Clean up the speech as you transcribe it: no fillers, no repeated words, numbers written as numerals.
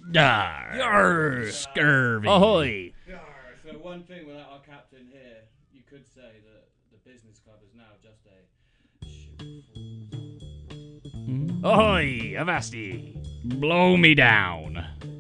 Yarr, scurvy. Ahoy! So one thing without our captain here, you could say that the business club is now just a ship full. Ahoy! Avasti! Blow me down.